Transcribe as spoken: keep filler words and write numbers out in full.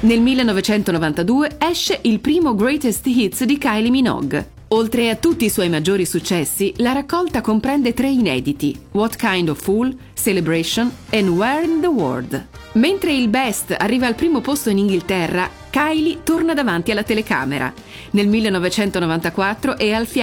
Nel millenovecentonovantadue esce il primo Greatest Hits di Kylie Minogue. Oltre a tutti i suoi maggiori successi, la raccolta comprende tre inediti: What Kind of Fool, Celebration and Where in the World. Mentre il Best arriva al primo posto in Inghilterra, Kylie torna davanti alla telecamera. Nel millenovecentonovantaquattro è al fianco